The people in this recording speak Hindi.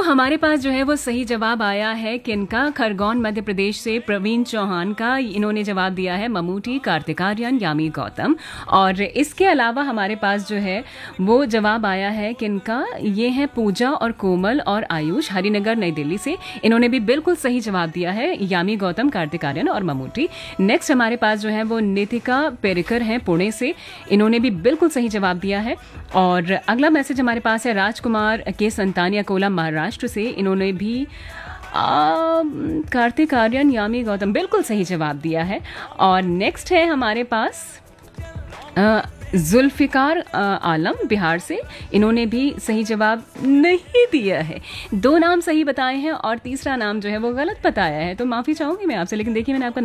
हमारे पास जो है वो सही जवाब आया है किनका, खरगोन मध्य प्रदेश से प्रवीण चौहान का। इन्होंने जवाब दिया है ममूटी, कार्तिक आर्यन, यामी गौतम। और इसके अलावा हमारे पास जो है वो जवाब आया है किनका, ये है पूजा और कोमल और आयुष, हरिनगर नई दिल्ली से। इन्होंने भी बिल्कुल सही जवाब दिया है, यामी गौतम, कार्तिक आर्यन और ममूटी। नेक्स्ट हमारे पास जो है वो नितिका पेरिकर हैं पुणे से। इन्होंने भी बिल्कुल सही जवाब दिया है। और अगला मैसेज हमारे पास है राजकुमार के संतानी, अकोला महाराष्ट्र से। इन्होंने भी कार्तिक आर्यन, यामी गौतम बिल्कुल सही जवाब दिया है। और नेक्स्ट है हमारे पास जुल्फिकार आलम बिहार से। इन्होंने भी सही जवाब नहीं दिया है। 2 नाम सही बताए हैं और तीसरा नाम जो है वो गलत बताया है, तो माफ़ी चाहूँगी मैं आपसे। लेकिन देखिए, मैंने आपका